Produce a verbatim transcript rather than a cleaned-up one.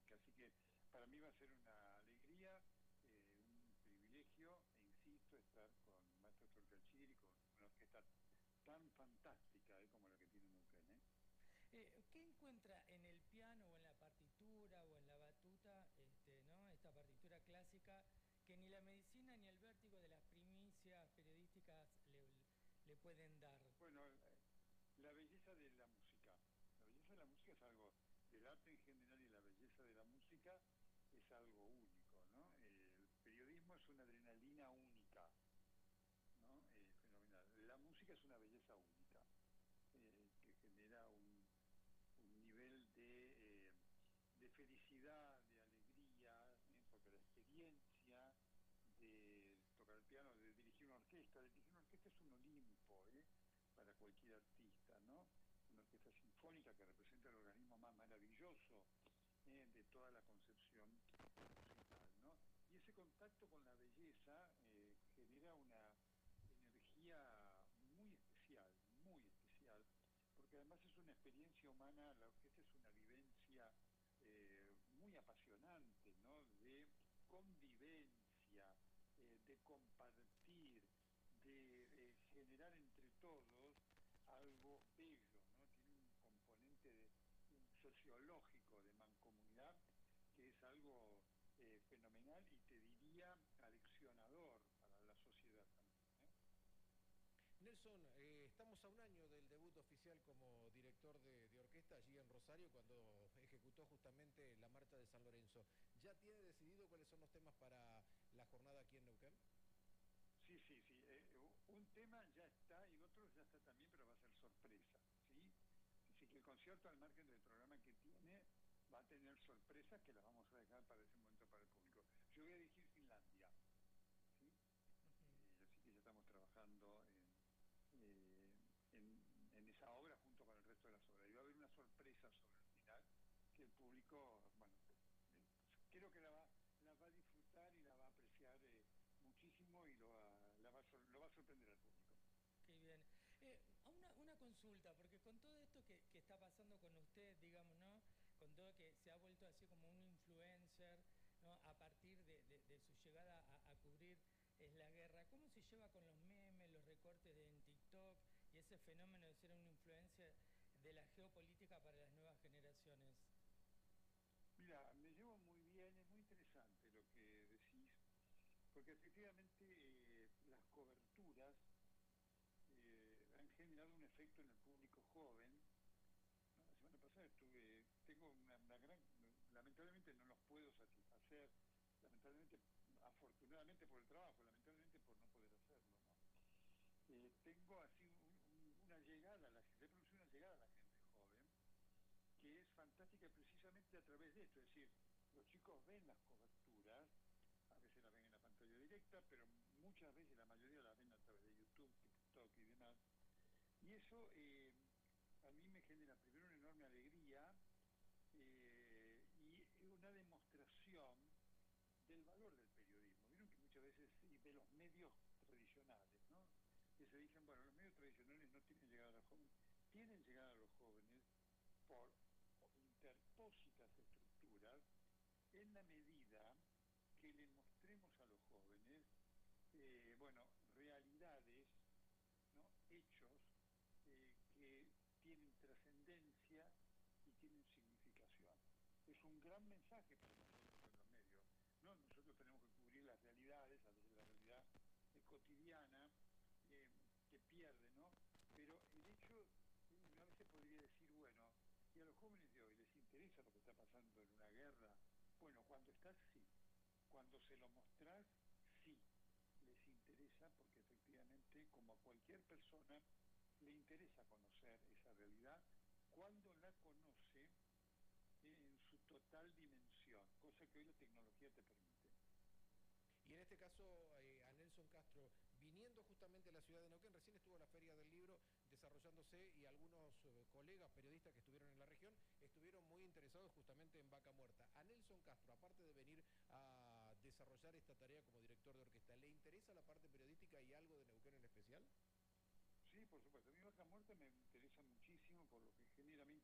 música. Así que para mí va a ser una alegría, eh, un privilegio, e insisto, estar con el maestro Torcachiri, con una orquesta tan fantástica eh, como la que tiene Neuquén. ¿eh? Eh, ¿Qué encuentra en el piano o en la partitura o en la batuta, este, ¿no? Esta partitura clásica que ni la medicina ni el vértigo de las primicias periodísticas le, le pueden dar? Bueno, eh, la belleza de la música. La belleza de la música es algo, del arte en general, y la belleza de la música es algo único, ¿no? El periodismo es una adrenalina única, ¿no? Eh, fenomenal. La música es una belleza única, eh, que genera un, un nivel de, eh, de felicidad, de alegría, ¿eh? Porque la experiencia de tocar el piano, de dirigir una orquesta, de dirigir una orquesta es un Olimpo, ¿eh? Para cualquier artista, ¿no? Una orquesta sinfónica que representa el organismo más maravilloso eh, de toda la concepción musical, ¿no? Y ese contacto con la belleza eh, genera una energía muy especial, muy especial, porque además es una experiencia humana, la orquesta es una vivencia eh, muy apasionante, ¿no? De convivencia, eh, de compartir, de eh, generar entre todos algo bello, ¿no? Tiene un componente de, un sociológico de mancomunidad que es algo eh, fenomenal y te diría aleccionador para la sociedad también. ¿eh? Nelson, eh, estamos a un año del debut oficial como director de, de orquesta allí en Rosario, cuando ejecutó justamente la marcha de San Lorenzo. ¿Ya tiene decidido cuáles son los temas para la jornada aquí en Neuquén? Sí, sí, sí. Eh, un tema ya está y otro ya está también, pero va a ser sorpresa, ¿sí? Así que el concierto, al margen del programa que tiene, va a tener sorpresas que las vamos a dejar para ese momento para el público. Yo voy a dirigir Finlandia, ¿sí? Eh, así que ya estamos trabajando en, eh, en, en esa obra junto con el resto de las obras. Y va a haber una sorpresa sobre el final que el público, bueno, eh, creo que la va, la va a disfrutar y la va a apreciar eh, muchísimo y lo va, la va a, lo va a sorprender al público. Qué bien. Eh, una, una consulta, porque con todo esto que, que está pasando con usted, digamos, ¿no? Con todo que se ha vuelto así como un influencer, ¿no? A partir de, de, de su llegada a, a cubrir es la guerra, ¿cómo se lleva con los memes, los recortes de, en TikTok y ese fenómeno de ser un influencer de la geopolítica para las nuevas generaciones? Mira, me llevo muy bien, es muy interesante lo que decís, porque efectivamente eh, las coberturas eh, han generado un efecto en el público joven. ¿no? La semana pasada estuve, tengo una, una gran, lamentablemente no los puedo satisfacer, lamentablemente, afortunadamente por el trabajo, lamentablemente por no poder hacerlo, ¿no? Eh, tengo así un, un, una llegada, a la, he producido una llegada a la gente joven, que es fantástica precisamente a través de esto, es decir, los chicos ven las coberturas, a veces las ven en la pantalla directa, pero muchas veces, la mayoría las ven a través de YouTube, TikTok y demás, y eso eh, a mí me genera primero una enorme alegría eh, y una demostración del valor del periodismo. Vieron que muchas veces, y de los medios tradicionales, ¿no? Que se dicen, bueno, los medios tradicionales no tienen llegada a los jóvenes, tienen llegada a los jóvenes por interpósitas estructuras en la medida que le mostremos a los jóvenes, eh, bueno, realidades, ¿no? Hechos eh, que tienen trascendencia y tienen significación. Es un gran mensaje para nosotros en los medios, ¿no? Nosotros tenemos que cubrir las realidades, a veces la realidad eh, cotidiana eh, que pierde, ¿no? Pero el hecho, uno a veces podría decir, bueno, y a los jóvenes de hoy les interesa lo que está pasando en una guerra. Bueno, cuando estás, sí. Cuando se lo mostrás, sí. Les interesa porque efectivamente, como a cualquier persona, le interesa conocer esa realidad cuando la conoce en su total dimensión, cosa que hoy la tecnología te permite. Y en este caso, eh, a Nelson Castro, viniendo justamente a la ciudad de Neuquén, recién estuvo la Feria del Libro desarrollándose y algunos eh, colegas periodistas que estuvieron en la región estuvieron muy interesados justamente en Vaca Muerta. A Nelson Castro, aparte de venir a desarrollar esta tarea como director de orquesta, ¿le interesa la parte periodística y algo de Neuquén en especial? Sí, por supuesto. A mí Vaca Muerta me interesa muchísimo por lo que genera. A mí